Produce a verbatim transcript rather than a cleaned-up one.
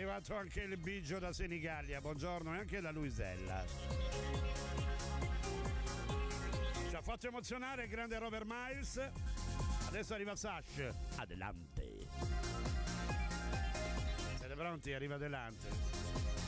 arrivato anche il Bigio da Senigallia, buongiorno, e anche da Luisella. Ci ha fatto emozionare il grande Robert Miles. Adesso arriva Sash. Adelante. Siete pronti? Arriva adelante.